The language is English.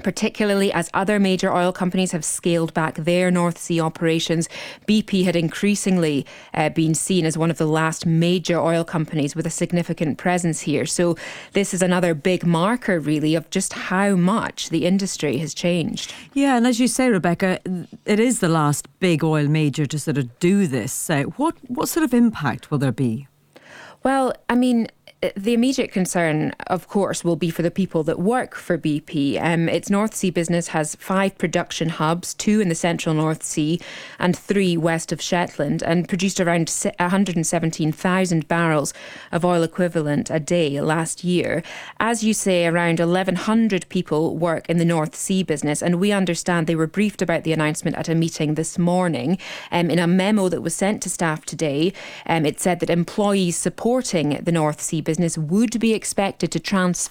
particularly as other major oil companies have scaled back their North Sea operations. BP had increasingly been seen as one of the last major oil companies with a significant presence here. So this is another big marker, really, of just how much the industry has changed. Yeah, and as you say, Rebecca, it is the last big oil major to sort of do this. What sort of impact will there be? Well, I mean, the immediate concern, of course, will be for the people that work for BP. Its North Sea business has 5 production hubs, 2 in the central North Sea and 3 west of Shetland, and produced around 117,000 barrels of oil equivalent a day last year. As you say, around 1,100 people work in the North Sea business, and we understand they were briefed about the announcement at a meeting this morning. In a memo that was sent to staff today, it said that employees supporting the North Sea business would be expected to transfer